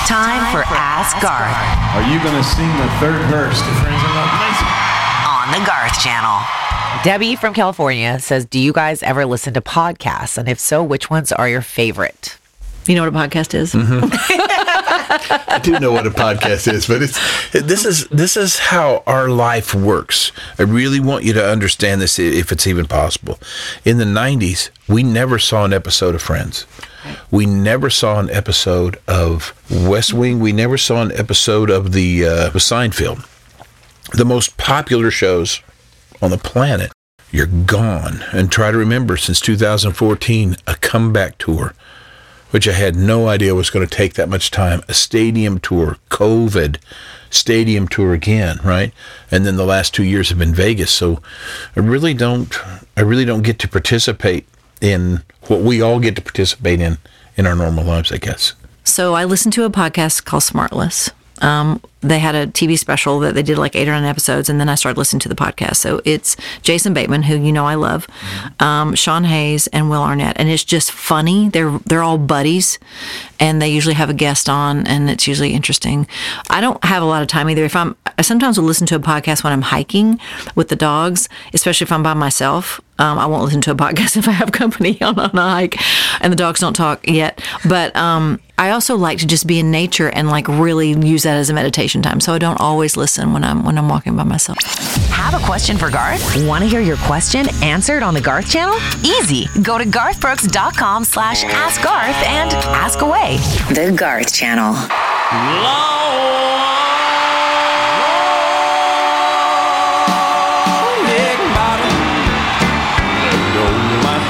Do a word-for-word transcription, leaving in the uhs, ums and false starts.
Time for Ask Garth. Are you going to sing the third verse to Friends in Love Place? On the Garth Channel. Debbie from California says, do you guys ever listen to podcasts? And if so, which ones are your favorite? You know what a podcast is? Mm-hmm. I do know what a podcast is, but it's this is this is how our life works. I really want you to understand this, if it's even possible. In the nineties, we never saw an episode of Friends. We never saw an episode of West Wing. We never saw an episode of the uh, Seinfeld. The most popular shows on the planet, you're gone. And try to remember, since two thousand fourteen, a comeback tour, which I had no idea was going to take that much time. A stadium tour, COVID, stadium tour again, right? And then the last two years have been Vegas. So I really don't, I really don't get to participate in what we all get to participate in in our normal lives, I guess. So I listened to a podcast called Smartless. Um, they had a T V special that they did like eight or nine episodes, and then I started listening to the podcast. So it's Jason Bateman, who you know I love, um, Sean Hayes, and Will Arnett, and it's just funny. They're they're all buddies, and they usually have a guest on, and it's usually interesting. I don't have a lot of time either. If I'm, I sometimes will listen to a podcast when I'm hiking with the dogs, especially if I'm by myself. Um, I won't listen to a podcast if I have company on, on a hike, and the dogs don't talk yet. But um, I also like to just be in nature and like really use that as a meditation time. So I don't always listen when I'm when I'm walking by myself. Have a question for Garth? Want to hear your question answered on the Garth Channel? Easy. Go to garthbrooks.com slash ask Garth and ask away. The Garth Channel. Lord.